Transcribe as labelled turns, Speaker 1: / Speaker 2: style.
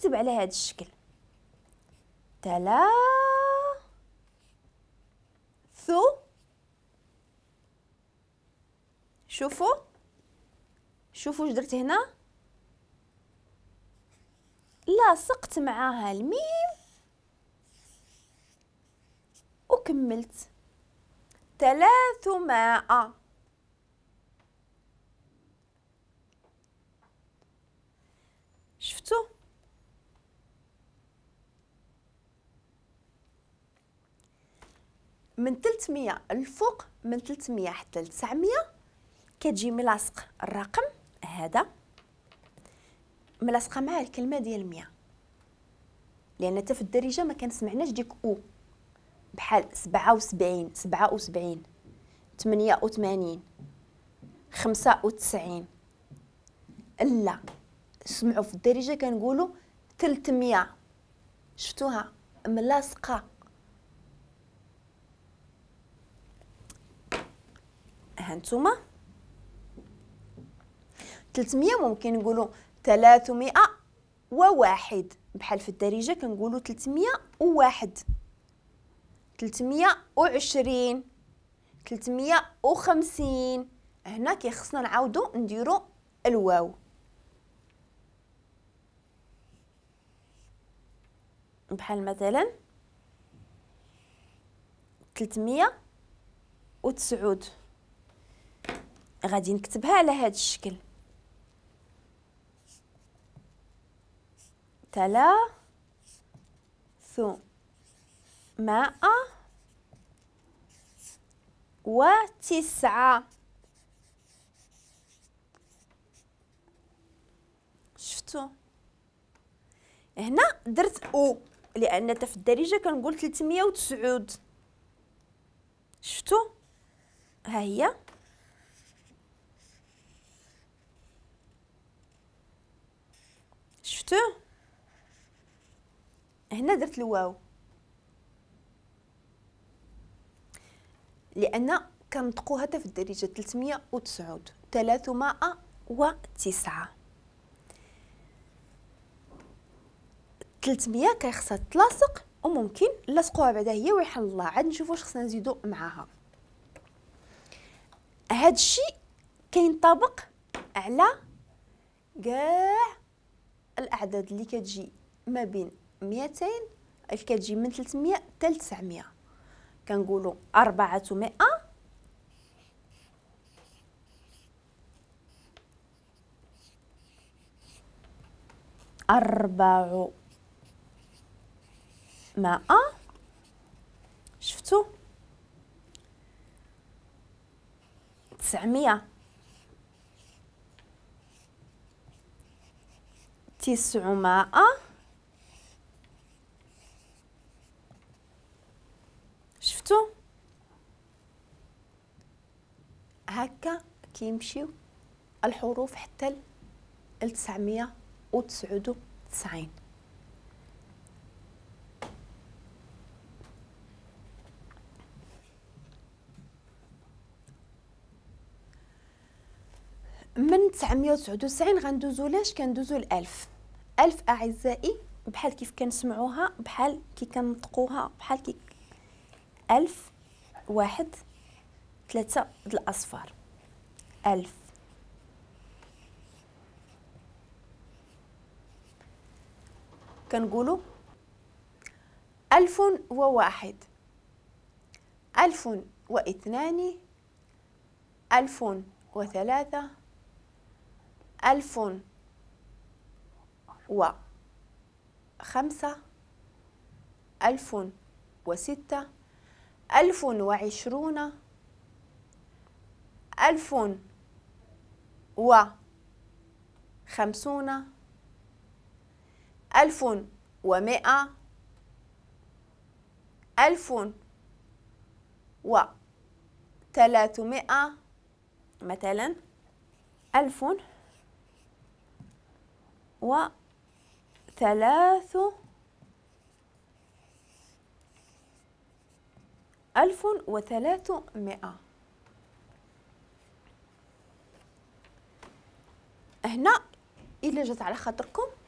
Speaker 1: نكتب على هذا الشكل 3. شوفوا واش درت هنا، لاصقت معاها الميم وكملت 300. شفتوا؟ من 300 الفوق، من 300 حتى ل 900 كتجي ملاصق الرقم هذا، ملاصقه مع الكلمه ديال 100، لان حتى في الدارجه ما كنسمعناش ديك او، بحال 77 77 88 95. لا، سمعوا في الدارجه كنقولوا 300. شفتوها ملاصقه. هانتوما 300 ممكن نقولوا 301، بحال في الدارجه كنقولوا 301 320 350. هنا كيخصنا نعاودوا نديروا الواو. بحال مثلا 309 غادي نكتبها على هذا الشكل 309. شفتوا؟ هنا درت او لان في الدارجه كنقول 309. شفتوا؟ ها هي. شفتوا؟ هنا درت الواو لان كنطقوها حتى في الدارجه 309 309. 300 كيخصها تلاصق، وممكن نلصقوها بعدا هي ويحل الله. عاد نشوفوا واش خصنا نزيدو معاها. هاد الشيء كينطبق على كاع الاعداد اللي كتجي ما بين 200 اللي كتجي من 300 حتى ل 900. كنقولوا 400 400. شفتوا؟ 900 900. شفتوا؟ هكا كيمشيو الحروف حتى ل 999. من 999 غندوزو لاش؟ كندوزو ل1000. 1000 اعزائي بحال كيف كنسمعوها، بحال كي كنطقوها، بحال كي 1000 1 3 الاصفار. 1000 كنقولوا 1001 1002 1003 1005 1006 1020 1050 1100 1300 مثلا 1300. هنا إلا جات على خاطركم